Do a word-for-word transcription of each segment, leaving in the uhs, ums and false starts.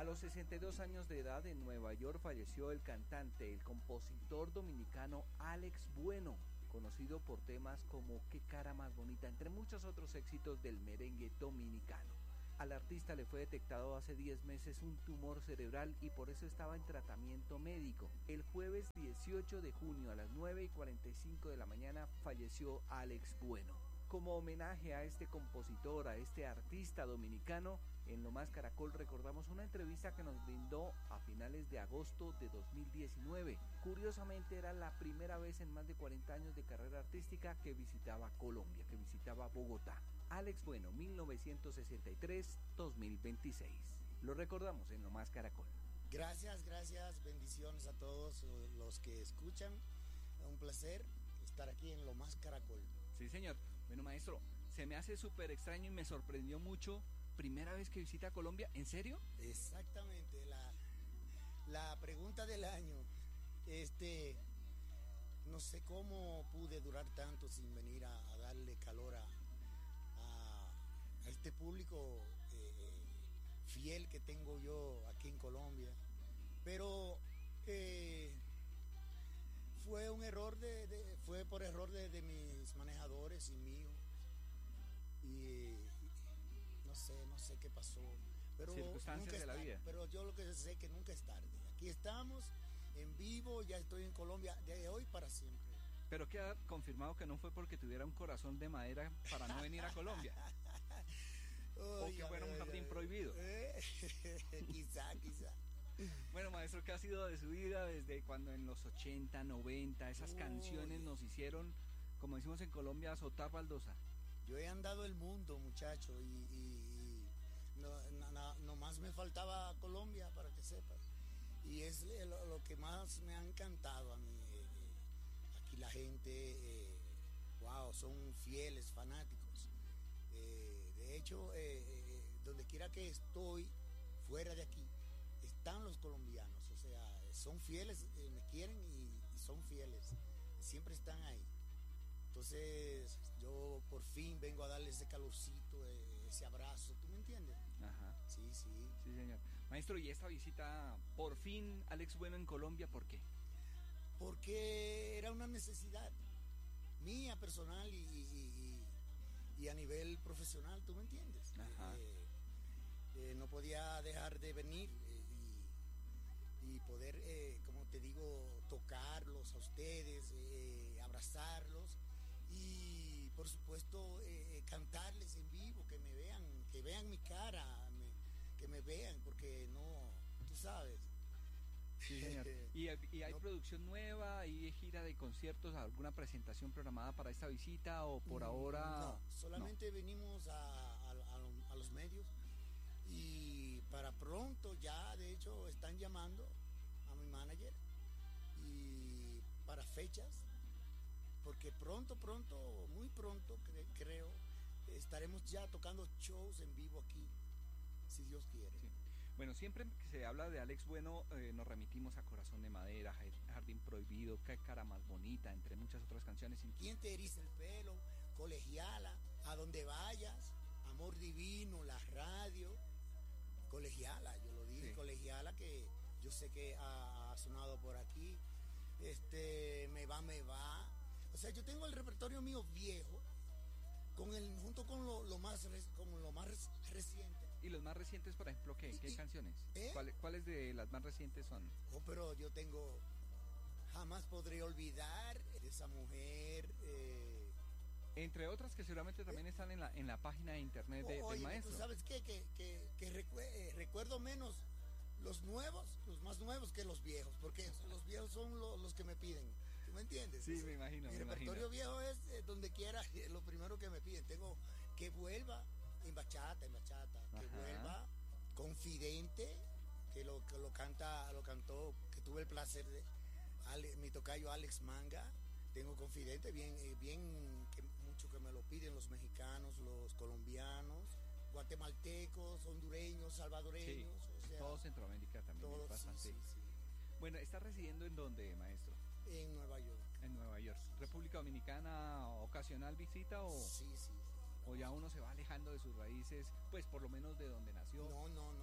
los sesenta y dos años de edad en Nueva York falleció el cantante, el compositor dominicano Alex Bueno, conocido por temas como Qué cara más bonita, entre muchos otros éxitos del merengue dominicano. Al artista le fue detectado hace diez meses un tumor cerebral y por eso estaba en tratamiento médico. El jueves dieciocho de junio a las nueve y cuarenta y cinco de la mañana falleció Alex Bueno. Como homenaje a este compositor, a este artista dominicano, en Lo Más Caracol recordamos una entrevista que nos brindó a finales de agosto de dos mil diecinueve. Curiosamente era la primera vez en más de cuarenta años de carrera artística que visitaba Colombia, que visitaba Bogotá. Alex Bueno, mil novecientos sesenta y tres a dos mil veintiséis. Lo recordamos en Lo Más Caracol. Gracias, gracias, bendiciones a todos los que escuchan. Un placer estar aquí en Lo Más Caracol. Sí, señor. Bueno, maestro, se me hace súper extraño y me sorprendió mucho. ¿Primera vez que visita Colombia? ¿En serio? Exactamente, la, la pregunta del año. Este, no sé cómo pude durar tanto sin venir a, a darle calor a, a, a este público eh, fiel que tengo yo aquí en Colombia. Pero eh, fue un error de, de fue por error de, de mis manejadores y mío. Y no sé, no sé qué pasó, pero circunstancias nunca de la tarde, vida. Pero yo lo que sé es que nunca es tarde. Aquí estamos en vivo, ya estoy en Colombia de hoy para siempre. Pero queda confirmado que no fue porque tuviera un corazón de madera para no venir a Colombia. Oh, o que fuera un jardín prohibido. Eh, quizá, quizá. Bueno, maestro, ¿qué ha sido de su vida desde cuando en los ochenta, noventa esas Uy. canciones nos hicieron, como decimos en Colombia, azotar baldosa? Yo he andado el mundo, muchacho, y, y, y no, no, no, no más me faltaba Colombia, para que sepas. Y es lo, lo que más me ha encantado a mí. Eh, aquí la gente, eh, wow, son fieles, fanáticos. Eh, de hecho, eh, eh, donde quiera que estoy, fuera de aquí, están los colombianos. O sea, son fieles, eh, me quieren y, y son fieles. Siempre están ahí. Entonces yo por fin vengo a darle ese calorcito, ese abrazo, ¿tú me entiendes? Ajá. Sí, sí. Sí, señor. Maestro, ¿y esta visita por fin Alex Bueno en Colombia, por qué? Porque era una necesidad mía personal y, y, y, y a nivel profesional, ¿tú me entiendes? Ajá. Eh, eh, no podía dejar de venir eh, y, y poder, eh, como te digo, tocarlos a ustedes, eh, abrazarlos. Y por supuesto eh, cantarles en vivo, que me vean, que vean mi cara, me, que me vean, porque no, tú sabes. Sí, señor. ¿Y, y hay no, producción nueva, hay gira de conciertos, alguna presentación programada para esta visita o por ahora? No, solamente no. venimos a, a, a, a los medios y para pronto ya, de hecho, están llamando a mi manager y para fechas. Porque pronto, pronto, muy pronto, cre- creo, estaremos ya tocando shows en vivo aquí, si Dios quiere. Sí. Bueno, siempre que se habla de Alex Bueno, eh, nos remitimos a Corazón de Madera, Jardín Prohibido, Qué cara más bonita, entre muchas otras canciones. ¿Quién te eriza el pelo? Colegiala, A donde vayas, Amor Divino, La Radio, Colegiala, yo lo dije, sí. Colegiala, que yo sé que ha, ha sonado por aquí, este, Me va, me va. O sea, yo tengo el repertorio mío viejo, con el, junto con lo, lo más con lo más reciente. ¿Y los más recientes, por ejemplo, qué? ¿Qué y, canciones? ¿Eh? ¿Cuáles, ¿Cuáles de las más recientes son? Oh, pero yo tengo Jamás podré olvidar de esa mujer. Eh, Entre otras que seguramente también eh, están en la en la página de internet de, oye, del maestro. ¿tú sabes qué? Que, que, que recu eh, recuerdo menos los nuevos, los más nuevos que los viejos, porque los viejos son lo, los que me piden. ¿Tú me entiendes? Sí, me imagino. Mi me repertorio imagino. viejo es eh, donde quiera, eh, lo primero que me piden. Tengo Que vuelva en bachata, en bachata. Ajá. Que vuelva Confidente, que lo, que lo canta, lo cantó, que tuve el placer de Ale, mi tocayo Alex Manga. Tengo Confidente, bien, eh, bien, que mucho que me lo piden los mexicanos, los colombianos, guatemaltecos, hondureños, salvadoreños. Sí, o sea, todo Centroamérica también todo, es bastante. Sí, sí, sí. Bueno, ¿está residiendo en dónde, maestro? En Nueva York. En Nueva York. ¿República Dominicana ocasional visita o...? Sí, sí, sí. ¿O ya uno se va alejando de sus raíces, pues por lo menos de donde nació? No, no, no. Aunque nunca, sigue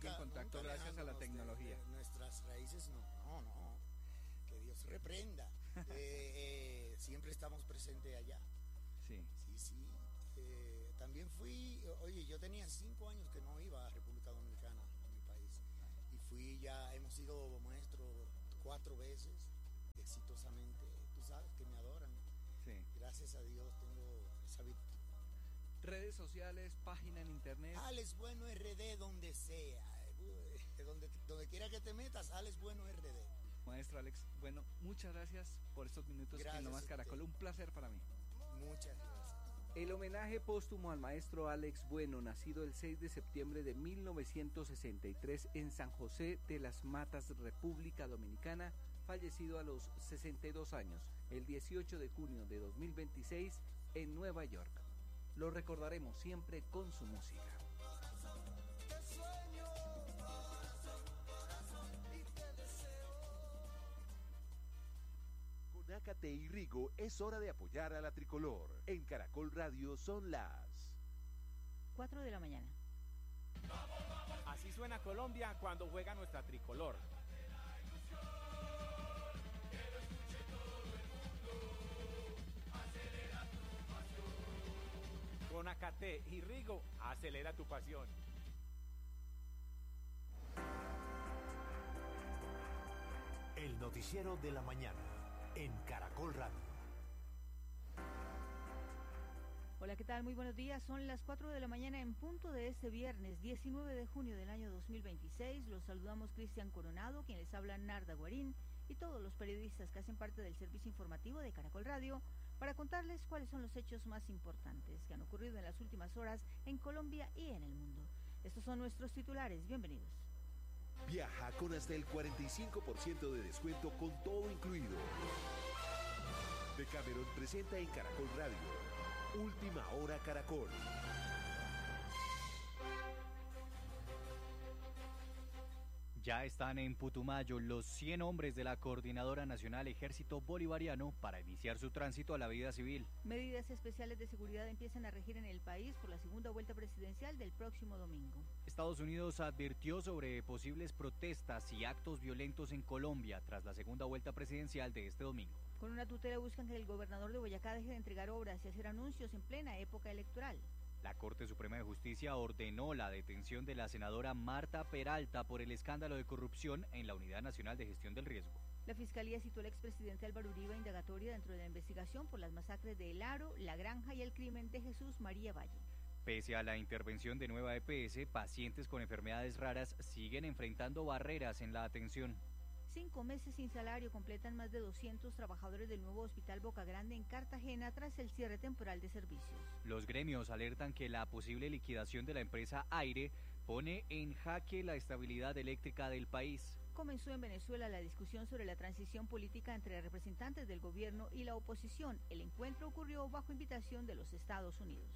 en contacto gracias a la tecnología. De, de nuestras raíces no, no, no, que Dios reprenda. eh, eh, siempre estamos presentes allá. Sí. Sí, sí. Eh, también fui, oye, yo tenía cinco años que no iba a República Dominicana, a mi país. Y fui ya, hemos sido maestros cuatro veces, exitosamente. Tú sabes que me adoran. Sí. Gracias a Dios tengo esa virtud. Redes sociales, página en internet. Alex Bueno R D donde sea, donde, donde quiera que te metas, Alex Bueno R D. Maestro Alex, bueno, muchas gracias por estos minutos Gracias en No Más Caracol, un placer para mí. Muchas gracias. El homenaje póstumo al maestro Alex Bueno, nacido el seis de septiembre de mil novecientos sesenta y tres en San José de las Matas, República Dominicana, fallecido a los sesenta y dos años, el dieciocho de junio de dos mil veintiséis en Nueva York. Lo recordaremos siempre con su música. Con Ácate y Rigo es hora de apoyar a la tricolor. En Caracol Radio son las cuatro de la mañana. Así suena Colombia cuando juega nuestra tricolor. Con Ácate y Rigo, acelera tu pasión. El noticiero de la mañana en Caracol Radio. Hola, ¿qué tal? Muy buenos días. Son las cuatro de la mañana en punto de este viernes, diecinueve de junio del año dos mil veintiséis. Los saludamos Cristian Coronado, quien les habla Narda Guarín, y todos los periodistas que hacen parte del servicio informativo de Caracol Radio, para contarles cuáles son los hechos más importantes que han ocurrido en las últimas horas en Colombia y en el mundo. Estos son nuestros titulares. Bienvenidos. Viaja con hasta el cuarenta y cinco por ciento de descuento con todo incluido. Decameron presenta en Caracol Radio Última Hora Caracol. Ya están en Putumayo los cien hombres de la Coordinadora Nacional Ejército Bolivariano para iniciar su tránsito a la vida civil. Medidas especiales de seguridad empiezan a regir en el país por la segunda vuelta presidencial del próximo domingo. Estados Unidos advirtió sobre posibles protestas y actos violentos en Colombia tras la segunda vuelta presidencial de este domingo. Con una tutela buscan que el gobernador de Boyacá deje de entregar obras y hacer anuncios en plena época electoral. La Corte Suprema de Justicia ordenó la detención de la senadora Marta Peralta por el escándalo de corrupción en la Unidad Nacional de Gestión del Riesgo. La Fiscalía citó al expresidente Álvaro Uribe a indagatoria dentro de la investigación por las masacres de El Aro, La Granja y el crimen de Jesús María Valle. Pese a la intervención de nueva E P S, pacientes con enfermedades raras siguen enfrentando barreras en la atención. Cinco meses sin salario completan más de doscientos trabajadores del nuevo Hospital Boca Grande en Cartagena tras el cierre temporal de servicios. Los gremios alertan que la posible liquidación de la empresa Aire pone en jaque la estabilidad eléctrica del país. Comenzó en Venezuela la discusión sobre la transición política entre representantes del gobierno y la oposición. El encuentro ocurrió bajo invitación de los Estados Unidos.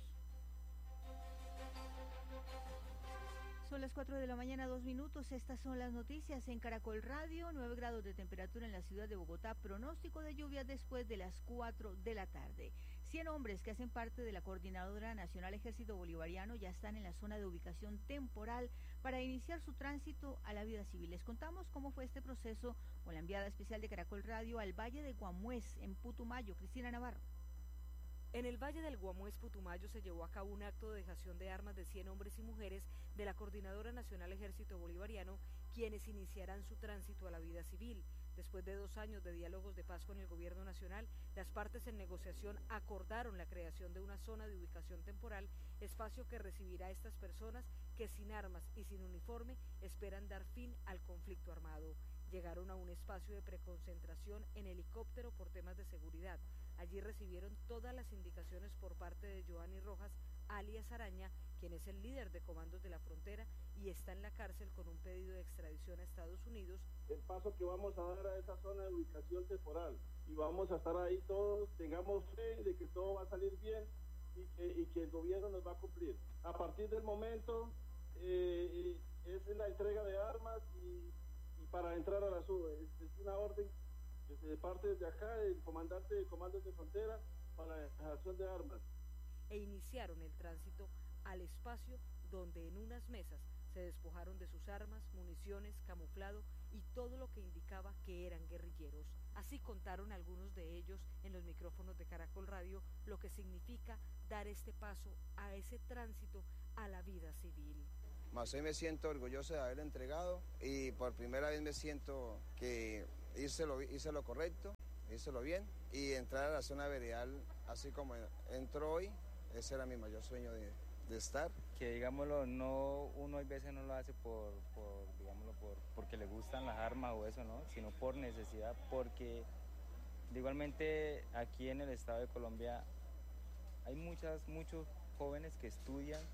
Son las cuatro de la mañana, dos minutos. Estas son las noticias en Caracol Radio. nueve grados de temperatura en la ciudad de Bogotá. Pronóstico de lluvia después de las cuatro de la tarde. cien hombres que hacen parte de la Coordinadora Nacional Ejército Bolivariano ya están en la zona de ubicación temporal para iniciar su tránsito a la vida civil. Les contamos cómo fue este proceso con la enviada especial de Caracol Radio al Valle de Guamués, en Putumayo, Cristina Navarro. En el Valle del Guamués, Putumayo, se llevó a cabo un acto de dejación de armas de cien hombres y mujeres de la Coordinadora Nacional Ejército Bolivariano, quienes iniciarán su tránsito a la vida civil. Después de dos años de diálogos de paz con el gobierno nacional, las partes en negociación acordaron la creación de una zona de ubicación temporal, espacio que recibirá a estas personas que sin armas y sin uniforme esperan dar fin al conflicto armado. Llegaron a un espacio de preconcentración en helicóptero por temas de seguridad. Allí recibieron todas las indicaciones por parte de Joanny Rojas, alias Araña, quien es el líder de comandos de la frontera y está en la cárcel con un pedido de extradición a Estados Unidos. El paso que vamos a dar a esa zona de ubicación temporal y vamos a estar ahí todos, tengamos fe de que todo va a salir bien y que, y que el gobierno nos va a cumplir. A partir del momento eh, es la entrega de armas y, y para entrar a la SUBE, es, es una orden de parte de acá, el comandante de comandos de frontera para la dejación de armas. E iniciaron el tránsito al espacio donde en unas mesas Se despojaron de sus armas, municiones, camuflado y todo lo que indicaba que eran guerrilleros. Así contaron algunos de ellos en los micrófonos de Caracol Radio lo que significa dar este paso a ese tránsito a la vida civil. Más hoy me siento orgulloso de haber entregado y por primera vez me siento que hice lo, hice lo correcto, hice lo bien y entrar a la zona veredal así como entro hoy, ese era mi mayor sueño de, de estar. Que digámoslo, no, uno a veces no lo hace por, por digámoslo, por, porque le gustan las armas o eso, ¿no? Sino por necesidad, porque igualmente aquí en el estado de Colombia hay muchas, muchos jóvenes que estudian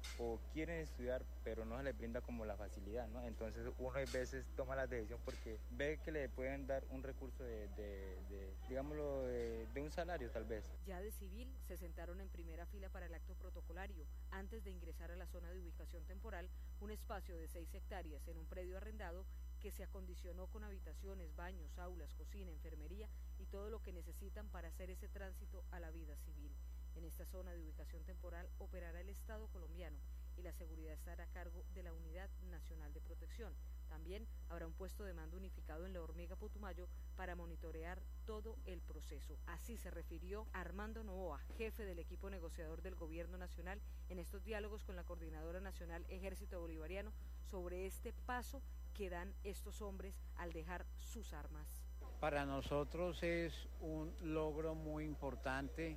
o quieren estudiar, pero no se les brinda como la facilidad, ¿no? Entonces uno a veces toma la decisión porque ve que le pueden dar un recurso de, de, de digámoslo, de, de un salario tal vez. Ya de civil se sentaron en primera fila para el acto protocolario, antes de ingresar a la zona de ubicación temporal, un espacio de seis hectáreas en un predio arrendado que se acondicionó con habitaciones, baños, aulas, cocina, enfermería y todo lo que necesitan para hacer ese tránsito a la vida civil. En esta zona de ubicación temporal operará el Estado colombiano y la seguridad estará a cargo de la Unidad Nacional de Protección. También habrá un puesto de mando unificado en la Hormiga Putumayo para monitorear todo el proceso. Así se refirió Armando Novoa, jefe del equipo negociador del Gobierno Nacional, en estos diálogos con la Coordinadora Nacional Ejército Bolivariano sobre este paso que dan estos hombres al dejar sus armas. Para nosotros es un logro muy importante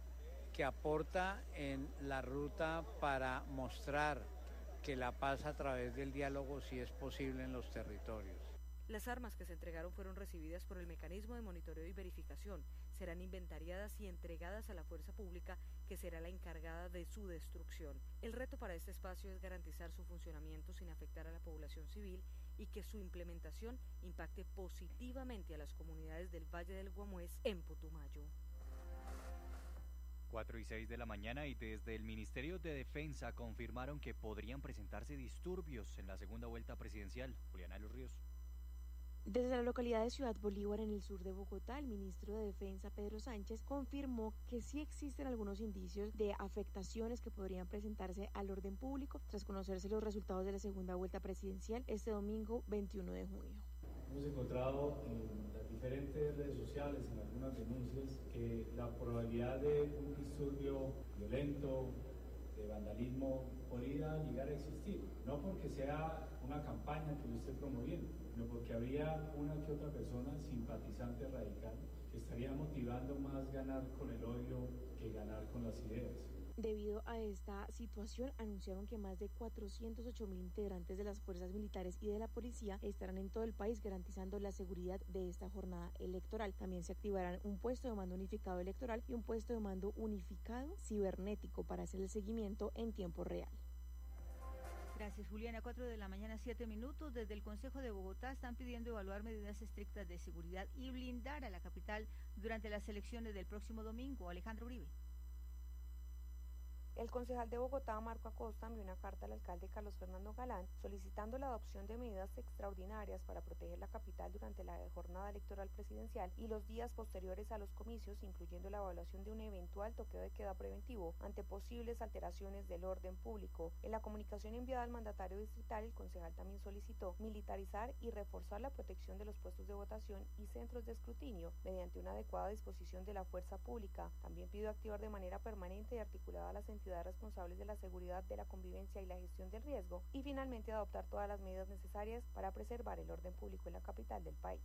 que aporta en la ruta para mostrar que la paz a través del diálogo sí es posible en los territorios. Las armas que se entregaron fueron recibidas por el mecanismo de monitoreo y verificación, serán inventariadas y entregadas a la fuerza pública que será la encargada de su destrucción. El reto para este espacio es garantizar su funcionamiento sin afectar a la población civil y que su implementación impacte positivamente a las comunidades del Valle del Guamués en Putumayo. cuatro y seis de la mañana y desde el Ministerio de Defensa confirmaron que podrían presentarse disturbios en la segunda vuelta presidencial. Juliana de los Ríos. Desde la localidad de Ciudad Bolívar, en el sur de Bogotá, el ministro de Defensa, Pedro Sánchez, confirmó que sí existen algunos indicios de afectaciones que podrían presentarse al orden público tras conocerse los resultados de la segunda vuelta presidencial este domingo veintiuno de junio. Hemos encontrado en las diferentes redes sociales, en algunas denuncias, que la probabilidad de un disturbio violento, de vandalismo, podría llegar a existir. No porque sea una campaña que lo esté promoviendo, sino porque habría una que otra persona simpatizante radical que estaría motivando más ganar con el odio que ganar con las ideas. Debido a esta situación, anunciaron que más de cuatrocientos ocho mil integrantes de las fuerzas militares y de la policía estarán en todo el país garantizando la seguridad de esta jornada electoral. También se activarán un puesto de mando unificado electoral y un puesto de mando unificado cibernético para hacer el seguimiento en tiempo real. Gracias, Juliana. Cuatro de la mañana, siete minutos. Desde el Consejo de Bogotá están pidiendo evaluar medidas estrictas de seguridad y blindar a la capital durante las elecciones del próximo domingo. Alejandro Uribe. El concejal de Bogotá, Marco Acosta, envió una carta al alcalde Carlos Fernando Galán solicitando la adopción de medidas extraordinarias para proteger la capital durante la jornada electoral presidencial y los días posteriores a los comicios, incluyendo la evaluación de un eventual toque de queda preventivo ante posibles alteraciones del orden público. En la comunicación enviada al mandatario distrital, el concejal también solicitó militarizar y reforzar la protección de los puestos de votación y centros de escrutinio mediante una adecuada disposición de la fuerza pública. También pidió activar de manera permanente y articulada las entidades responsables de la seguridad, de la convivencia y la gestión del riesgo, y finalmente adoptar todas las medidas necesarias para preservar el orden público en la capital del país.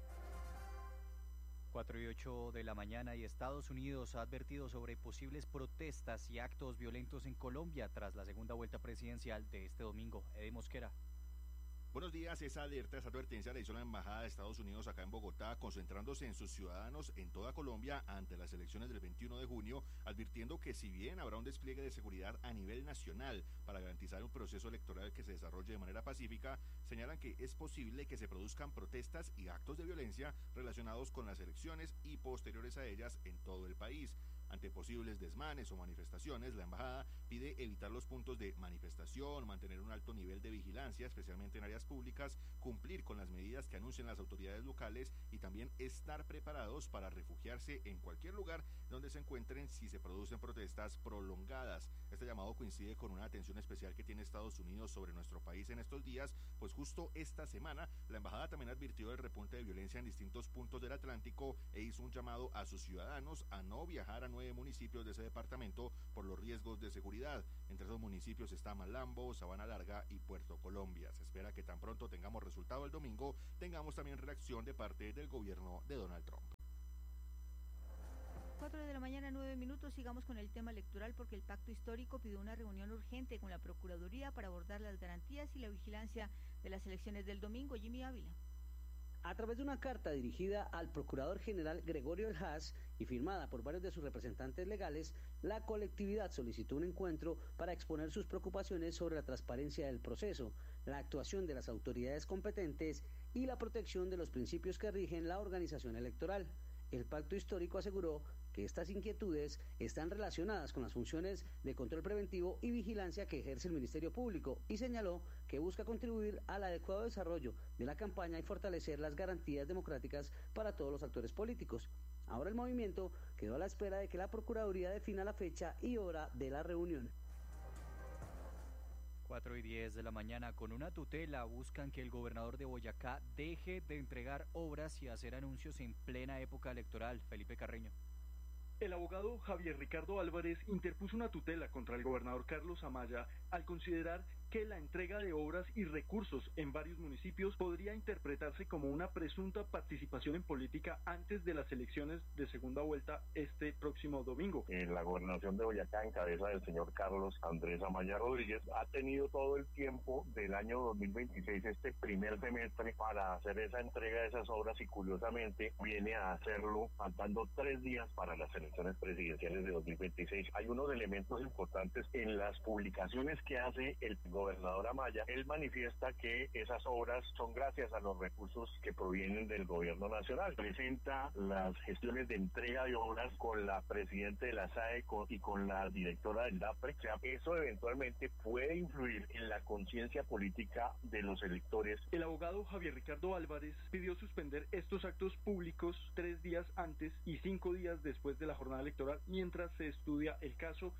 cuatro y ocho de la mañana y Estados Unidos ha advertido sobre posibles protestas y actos violentos en Colombia tras la segunda vuelta presidencial de este domingo. Eddie Mosquera. Buenos días, esa alerta, esa advertencia la hizo la Embajada de Estados Unidos acá en Bogotá, concentrándose en sus ciudadanos en toda Colombia ante las elecciones del veintiuno de junio, advirtiendo que si bien habrá un despliegue de seguridad a nivel nacional para garantizar un proceso electoral que se desarrolle de manera pacífica, señalan que es posible que se produzcan protestas y actos de violencia relacionados con las elecciones y posteriores a ellas en todo el país. Ante posibles desmanes o manifestaciones, la embajada pide evitar los puntos de manifestación, mantener un alto nivel de vigilancia, especialmente en áreas públicas, cumplir con las medidas que anuncien las autoridades locales y también estar preparados para refugiarse en cualquier lugar donde se encuentren si se producen protestas prolongadas. Este llamado coincide con una atención especial que tiene Estados Unidos sobre nuestro país en estos días, pues justo esta semana la embajada también advirtió del repunte de violencia en distintos puntos del Atlántico e hizo un llamado a sus ciudadanos a no viajar a nueve municipios de ese departamento por los riesgos de seguridad. Entre esos municipios está Malambo, Sabana Larga y Puerto Colombia. Se espera que tan pronto tengamos resultado el domingo, tengamos también reacción de parte del gobierno de Donald Trump. cuatro de la mañana, nueve minutos, sigamos con el tema electoral porque el Pacto Histórico pidió una reunión urgente con la Procuraduría para abordar las garantías y la vigilancia de las elecciones del domingo. Jimmy Ávila. A través de una carta dirigida al Procurador General Gregorio El Haas y firmada por varios de sus representantes legales, la colectividad solicitó un encuentro para exponer sus preocupaciones sobre la transparencia del proceso, la actuación de las autoridades competentes y la protección de los principios que rigen la organización electoral. El Pacto Histórico aseguró que estas inquietudes están relacionadas con las funciones de control preventivo y vigilancia que ejerce el Ministerio Público y señaló que busca contribuir al adecuado desarrollo de la campaña y fortalecer las garantías democráticas para todos los actores políticos. Ahora el movimiento quedó a la espera de que la Procuraduría defina la fecha y hora de la reunión. cuatro y diez de la mañana, con una tutela buscan que el gobernador de Boyacá deje de entregar obras y hacer anuncios en plena época electoral. Felipe Carreño. El abogado Javier Ricardo Álvarez interpuso una tutela contra el gobernador Carlos Amaya al considerar que la entrega de obras y recursos en varios municipios podría interpretarse como una presunta participación en política antes de las elecciones de segunda vuelta este próximo domingo. En la gobernación de Boyacá, en cabeza del señor Carlos Andrés Amaya Rodríguez, ha tenido todo el tiempo del año dos mil veintiséis, este primer semestre, para hacer esa entrega de esas obras y curiosamente viene a hacerlo faltando tres días para las elecciones presidenciales de dos mil veintiséis. Hay unos elementos importantes en las publicaciones que hace el gobernador Amaya. Él manifiesta que esas obras son gracias a los recursos que provienen del gobierno nacional. Presenta las gestiones de entrega de obras con la presidenta de la S A E y con la directora del D A P R E. O sea, eso eventualmente puede influir en la conciencia política de los electores. El abogado Javier Ricardo Álvarez pidió suspender estos actos públicos tres días antes y cinco días después de la jornada electoral mientras se estudia el caso.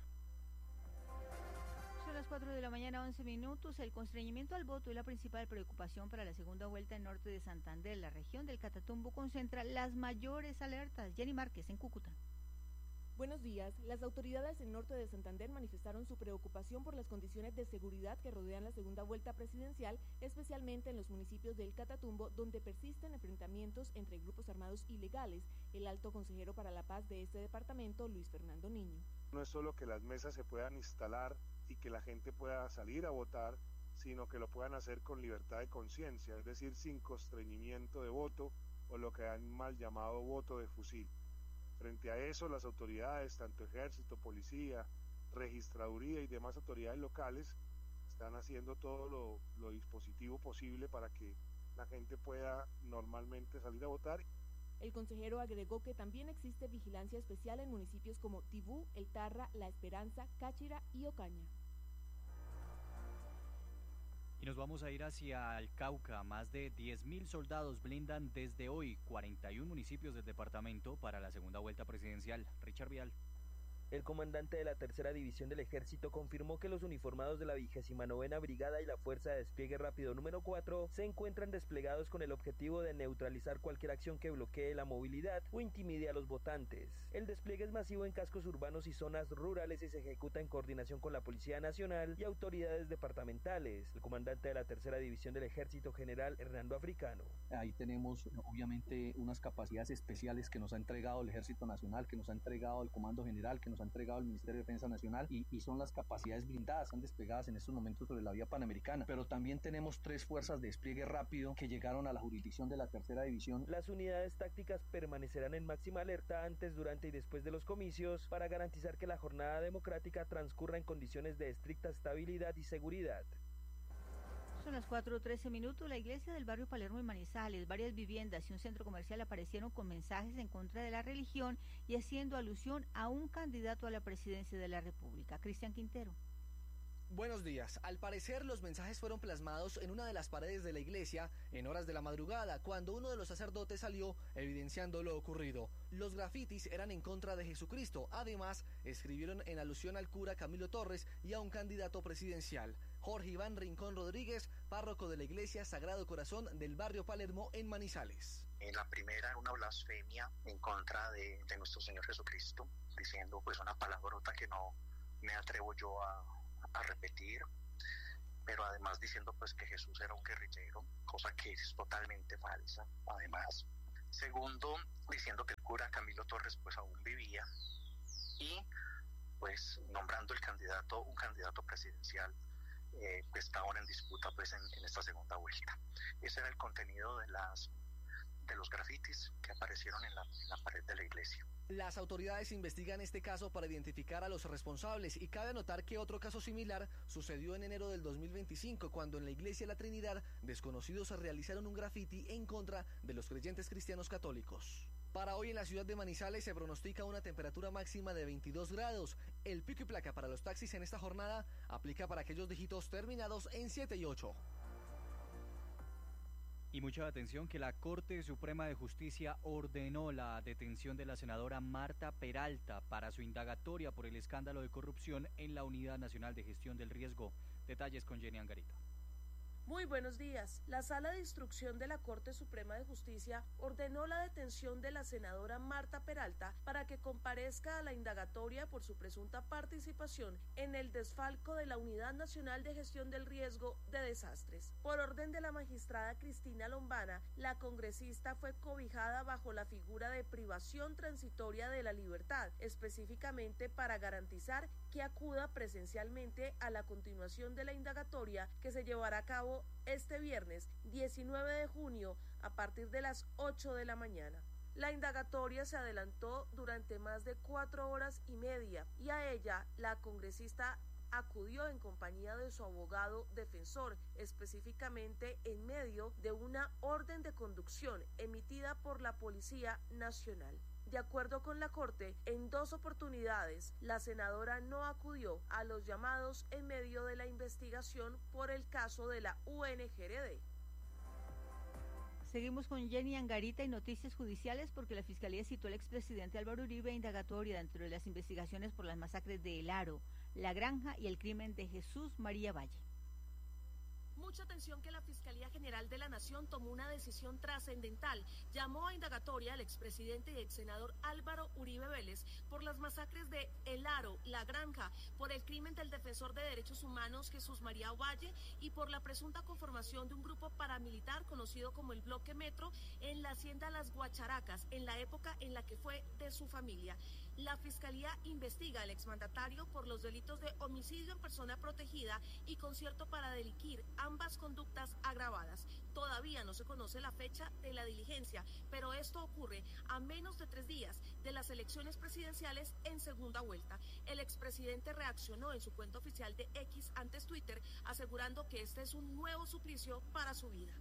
Son las cuatro de la mañana, once minutos. El constreñimiento al voto es la principal preocupación para la segunda vuelta en norte de Santander. La región del Catatumbo concentra las mayores alertas. Jenny Márquez, en Cúcuta. Buenos días. Las autoridades en norte de Santander manifestaron su preocupación por las condiciones de seguridad que rodean la segunda vuelta presidencial, especialmente en los municipios del Catatumbo, donde persisten enfrentamientos entre grupos armados ilegales. El alto consejero para la paz de este departamento, Luis Fernando Niño. No es solo que las mesas se puedan instalar y que la gente pueda salir a votar, sino que lo puedan hacer con libertad de conciencia, es decir, sin constreñimiento de voto o lo que han mal llamado voto de fusil. Frente a eso, las autoridades, tanto ejército, policía, registraduría y demás autoridades locales, están haciendo todo lo, lo dispositivo posible para que la gente pueda normalmente salir a votar. El consejero agregó que también existe vigilancia especial en municipios como Tibú, El Tarra, La Esperanza, Cáchira y Ocaña. Y nos vamos a ir hacia el Cauca. Más de diez mil soldados blindan desde hoy cuarenta y uno municipios del departamento para la segunda vuelta presidencial. Richard Vial. El comandante de la tercera división del ejército confirmó que los uniformados de la vigésima novena brigada y la fuerza de despliegue rápido número cuatro se encuentran desplegados con el objetivo de neutralizar cualquier acción que bloquee la movilidad o intimide a los votantes. El despliegue es masivo en cascos urbanos y zonas rurales y se ejecuta en coordinación con la Policía Nacional y autoridades departamentales. El comandante de la tercera división del ejército, general Hernando Africano. Ahí tenemos obviamente unas capacidades especiales que nos ha entregado el Ejército Nacional, que nos ha entregado el Comando General, que nos ha entregado el Ministerio de Defensa Nacional y, y son las capacidades blindadas, están desplegadas en estos momentos sobre la vía panamericana, pero también tenemos tres fuerzas de despliegue rápido que llegaron a la jurisdicción de la tercera división. Las unidades tácticas permanecerán en máxima alerta antes, durante y después de los comicios para garantizar que la jornada democrática transcurra en condiciones de estricta estabilidad y seguridad. Son las cuatro trece minutos. La iglesia del barrio Palermo en Manizales, varias viviendas y un centro comercial aparecieron con mensajes en contra de la religión y haciendo alusión a un candidato a la presidencia de la República. Cristian Quintero. Buenos días. Al parecer, los mensajes fueron plasmados en una de las paredes de la iglesia en horas de la madrugada, cuando uno de los sacerdotes salió evidenciando lo ocurrido. Los grafitis eran en contra de Jesucristo. Además, escribieron en alusión al cura Camilo Torres y a un candidato presidencial. Jorge Iván Rincón Rodríguez, párroco de la iglesia Sagrado Corazón del barrio Palermo en Manizales. En la primera era una blasfemia en contra de, de nuestro Señor Jesucristo, diciendo pues una palabrota que no me atrevo yo a a repetir, pero además diciendo pues que Jesús era un guerrillero, cosa que es totalmente falsa. Además, segundo, diciendo que el cura Camilo Torres pues aún vivía y pues nombrando el candidato, un candidato presidencial eh, que está ahora en disputa pues en, en esta segunda vuelta. Ese era el contenido de las de los grafitis que aparecieron en la, en la pared de la iglesia. Las autoridades investigan este caso para identificar a los responsables y cabe anotar que otro caso similar sucedió en enero del dos mil veinticinco cuando en la iglesia La Trinidad desconocidos realizaron un grafiti en contra de los creyentes cristianos católicos. Para hoy en la ciudad de Manizales se pronostica una temperatura máxima de veintidós grados. El pico y placa para los taxis en esta jornada aplica para aquellos dígitos terminados en siete y ocho. Y mucha atención que la Corte Suprema de Justicia ordenó la detención de la senadora Marta Peralta para su indagatoria por el escándalo de corrupción en la Unidad Nacional de Gestión del Riesgo. Detalles con Jenny Angarita. Muy buenos días. La Sala de Instrucción de la Corte Suprema de Justicia ordenó la detención de la senadora Marta Peralta para que comparezca a la indagatoria por su presunta participación en el desfalco de la Unidad Nacional de Gestión del Riesgo de Desastres. Por orden de la magistrada Cristina Lombana, la congresista fue cobijada bajo la figura de privación transitoria de la libertad, específicamente para garantizar que acuda presencialmente a la continuación de la indagatoria que se llevará a cabo este viernes diecinueve de junio a partir de las ocho de la mañana. La indagatoria se adelantó durante más de cuatro horas y media y a ella la congresista acudió en compañía de su abogado defensor, específicamente en medio de una orden de conducción emitida por la Policía Nacional. De acuerdo con la Corte, en dos oportunidades, la senadora no acudió a los llamados en medio de la investigación por el caso de la U N G R D. Seguimos con Jenny Angarita y noticias judiciales porque la Fiscalía citó al expresidente Álvaro Uribe a indagatoria dentro de las investigaciones por las masacres de El Aro, La Granja y el crimen de Jesús María Valle. Mucha atención que la Fiscalía General de la Nación tomó una decisión trascendental. Llamó a indagatoria al expresidente y exsenador Álvaro Uribe Vélez por las masacres de El Aro, La Granja, por el crimen del defensor de derechos humanos Jesús María Valle y por la presunta conformación de un grupo paramilitar conocido como el Bloque Metro en la hacienda Las Guacharacas, en la época en la que fue de su familia. La Fiscalía investiga al exmandatario por los delitos de homicidio en persona protegida y concierto para delinquir, ambas conductas agravadas. Todavía no se conoce la fecha de la diligencia, pero esto ocurre a menos de tres días de las elecciones presidenciales en segunda vuelta. El expresidente reaccionó en su cuenta oficial de X antes Twitter, asegurando que este es un nuevo suplicio para su vida.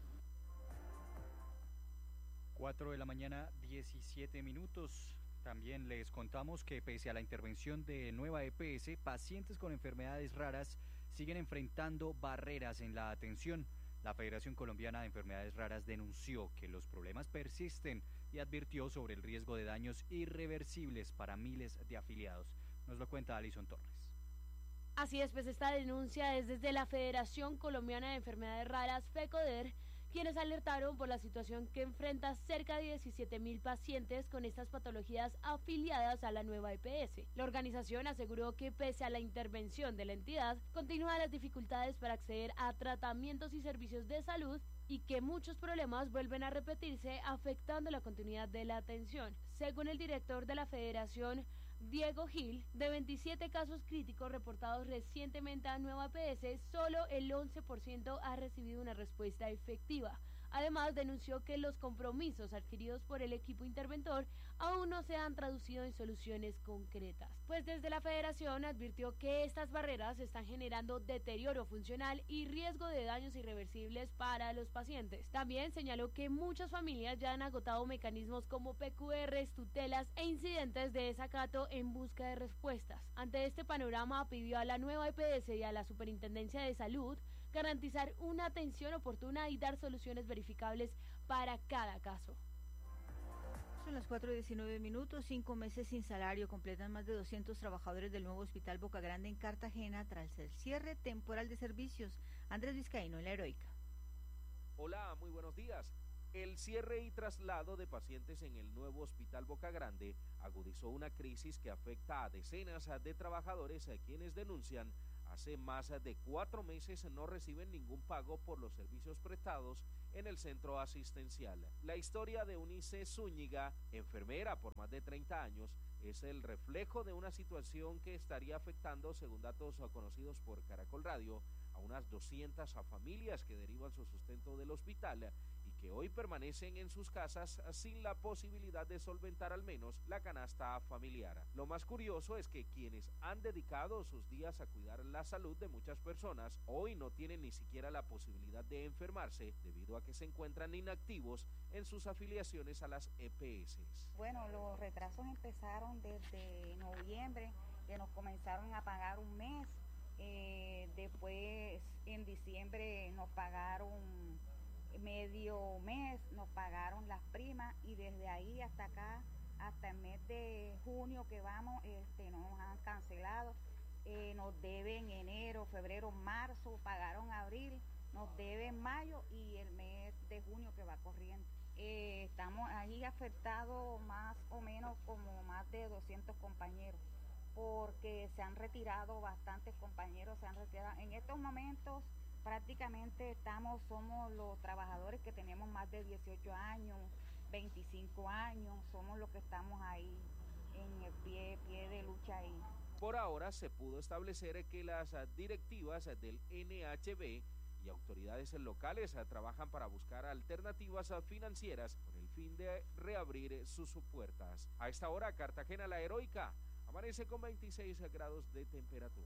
cuatro de la mañana, diecisiete minutos. También les contamos que pese a la intervención de Nueva E P S, pacientes con enfermedades raras siguen enfrentando barreras en la atención. La Federación Colombiana de Enfermedades Raras denunció que los problemas persisten y advirtió sobre el riesgo de daños irreversibles para miles de afiliados. Nos lo cuenta Alison Torres. Así es, pues esta denuncia es desde la Federación Colombiana de Enfermedades Raras, FECODER, quienes alertaron por la situación que enfrenta cerca de diecisiete mil pacientes con estas patologías afiliadas a la Nueva E P S. La organización aseguró que pese a la intervención de la entidad, continúan las dificultades para acceder a tratamientos y servicios de salud y que muchos problemas vuelven a repetirse afectando la continuidad de la atención. Según el director de la Federación, Diego Gil, de veintisiete casos críticos reportados recientemente a Nueva E P S, solo el once por ciento ha recibido una respuesta efectiva. Además, denunció que los compromisos adquiridos por el equipo interventor aún no se han traducido en soluciones concretas. Pues desde la federación advirtió que estas barreras están generando deterioro funcional y riesgo de daños irreversibles para los pacientes. También señaló que muchas familias ya han agotado mecanismos como P Q Rs, tutelas e incidentes de desacato en busca de respuestas. Ante este panorama, pidió a la nueva E P S y a la Superintendencia de Salud garantizar una atención oportuna y dar soluciones verificables para cada caso. Son las cuatro y diecinueve minutos, cinco meses sin salario completan más de doscientos trabajadores del nuevo Hospital Boca Grande en Cartagena tras el cierre temporal de servicios. Andrés Vizcaíno en La Heroica. Hola, muy buenos días. El cierre y traslado de pacientes en el nuevo Hospital Boca Grande agudizó una crisis que afecta a decenas de trabajadores a quienes denuncian hace más de cuatro meses no reciben ningún pago por los servicios prestados en el centro asistencial. La historia de Eunice Zúñiga, enfermera por más de treinta años, es el reflejo de una situación que estaría afectando, según datos conocidos por Caracol Radio, a unas doscientas familias que derivan su sustento del hospital y que hoy permanecen en sus casas sin la posibilidad de solventar al menos la canasta familiar. Lo más curioso es que quienes han dedicado sus días a cuidar la salud de muchas personas hoy no tienen ni siquiera la posibilidad de enfermarse debido a que se encuentran inactivos en sus afiliaciones a las E P S. Bueno, los retrasos empezaron desde noviembre, que nos comenzaron a pagar un mes. Eh, después en diciembre nos pagaron medio mes, nos pagaron las primas y desde ahí hasta acá, hasta el mes de junio que vamos, este, nos han cancelado, eh, nos deben enero, febrero, marzo, pagaron abril, nos deben mayo y el mes de junio que va corriendo. Eh, estamos ahí afectados más o menos como más de doscientos compañeros, porque se han retirado bastantes compañeros, se han retirado. En estos momentos prácticamente estamos, somos los trabajadores que tenemos más de dieciocho años, veinticinco años, somos los que estamos ahí en el pie, pie de lucha ahí. Por ahora se pudo establecer que las directivas del N H B y autoridades locales trabajan para buscar alternativas financieras con el fin de reabrir sus puertas. A esta hora, Cartagena La Heroica amanece con veintiséis grados de temperatura.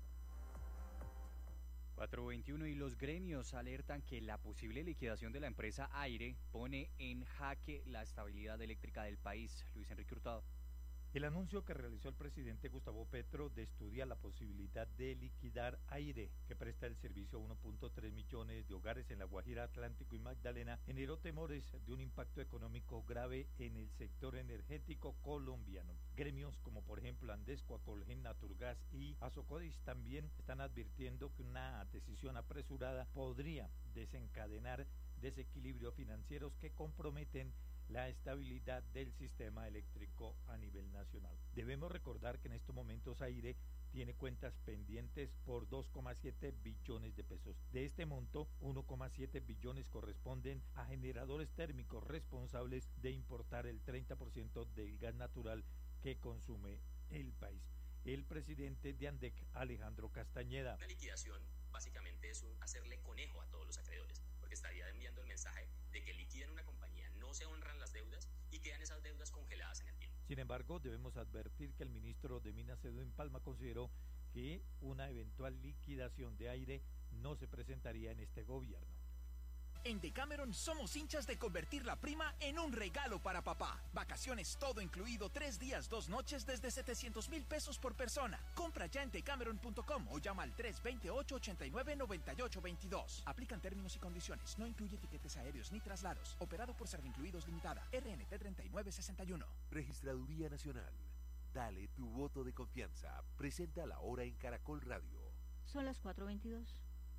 cuatro veintiuno y los gremios alertan que la posible liquidación de la empresa Aire pone en jaque la estabilidad eléctrica del país. Luis Enrique Hurtado. El anuncio que realizó el presidente Gustavo Petro de estudiar la posibilidad de liquidar Aire, que presta el servicio a uno punto tres millones de hogares en La Guajira, Atlántico y Magdalena, generó temores de un impacto económico grave en el sector energético colombiano. Gremios como por ejemplo Andesco, Acolgen, Naturgas y Asocodis también están advirtiendo que una decisión apresurada podría desencadenar desequilibrios financieros que comprometen la estabilidad del sistema eléctrico a nivel nacional. Debemos recordar que en estos momentos Aire tiene cuentas pendientes por dos coma siete billones de pesos. De este monto, uno coma siete billones corresponden a generadores térmicos responsables de importar el treinta por ciento del gas natural que consume el país. El presidente de ANDEC, Alejandro Castañeda. La liquidación básicamente es un hacerle conejo a todos los acreedores, porque estaría enviando el mensaje de que liquidan una compañía, no se honran las deudas y quedan esas deudas congeladas en el tiempo. Sin embargo, debemos advertir que el ministro de Minas, Edwin Palma, consideró que una eventual liquidación de Aire no se presentaría en este gobierno. En Decameron somos hinchas de convertir la prima en un regalo para papá. Vacaciones todo incluido, tres días, dos noches desde setecientos mil pesos por persona. Compra ya en decameron punto com o llama al tres dos ocho, ocho nueve, nueve ocho dos dos. Aplican términos y condiciones. No incluye tiquetes aéreos ni traslados. Operado por Servincluidos Limitada. R N T treinta y nueve sesenta y uno. Registraduría Nacional. Dale tu voto de confianza. Presenta la hora en Caracol Radio. Son las cuatro veintidós.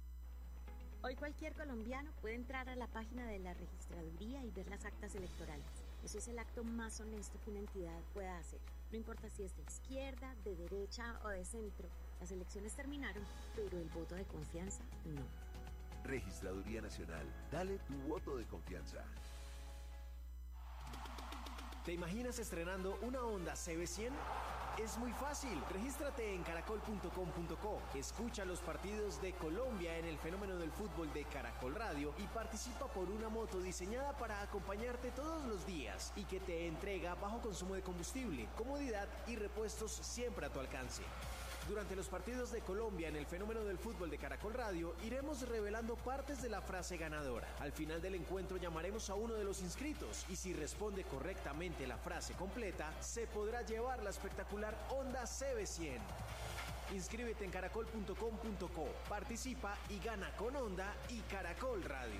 Hoy cualquier colombiano puede entrar a la página de la registraduría y ver las actas electorales. Eso es el acto más honesto que una entidad pueda hacer. No importa si es de izquierda, de derecha o de centro. Las elecciones terminaron, pero el voto de confianza no. Registraduría Nacional. Dale tu voto de confianza. ¿Te imaginas estrenando una Honda C B cien? Es muy fácil. Regístrate en caracol punto com punto co. Escucha los partidos de Colombia en el fenómeno del fútbol de Caracol Radio y participa por una moto diseñada para acompañarte todos los días y que te entrega bajo consumo de combustible, comodidad y repuestos siempre a tu alcance. Durante los partidos de Colombia en el fenómeno del fútbol de Caracol Radio, iremos revelando partes de la frase ganadora. Al final del encuentro llamaremos a uno de los inscritos y si responde correctamente la frase completa, se podrá llevar la espectacular Honda C B cien. Inscríbete en caracol punto com punto co, participa y gana con Honda y Caracol Radio.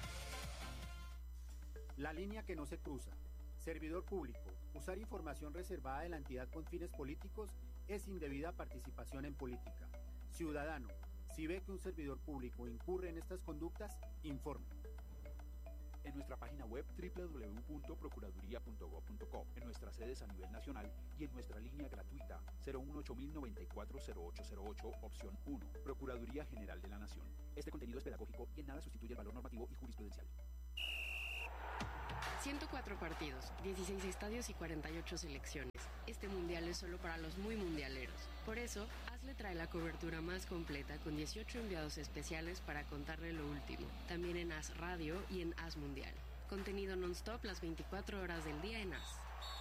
La línea que no se cruza. Servidor público. Usar información reservada de la entidad con fines políticos es indebida participación en política. Ciudadano, si ve que un servidor público incurre en estas conductas, informe. En nuestra página web doble u doble u doble u punto procuraduría punto gob punto co, en nuestras sedes a nivel nacional y en nuestra línea gratuita cero uno ocho mil noventa y cuatro cero ocho cero ocho, opción uno, Procuraduría General de la Nación. Este contenido es pedagógico y en nada sustituye el valor normativo y jurisprudencial. ciento cuatro partidos, dieciséis estadios y cuarenta y ocho selecciones. Este mundial es solo para los muy mundialeros. Por eso, Hazle trae la cobertura más completa con dieciocho enviados especiales para contarle lo último. También en Haz Radio y en Haz Mundial. Contenido non-stop las veinticuatro horas del día en Haz.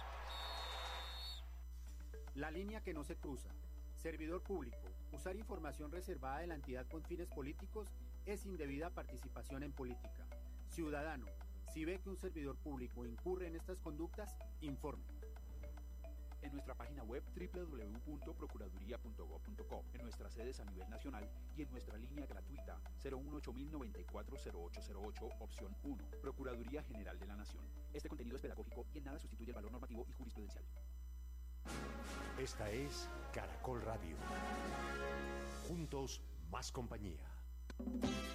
La línea que no se cruza. Servidor público. Usar información reservada de la entidad con fines políticos es indebida participación en política. Ciudadano, si ve que un servidor público incurre en estas conductas, informe. En nuestra página web doble u doble u doble u punto procuraduría punto gob punto co, en nuestras sedes a nivel nacional y en nuestra línea gratuita cero uno ocho mil noventa y cuatro cero ocho cero ocho, opción uno, Procuraduría General de la Nación. Este contenido es pedagógico y en nada sustituye el valor normativo y jurisprudencial. Esta es Caracol Radio. Juntos, más compañía.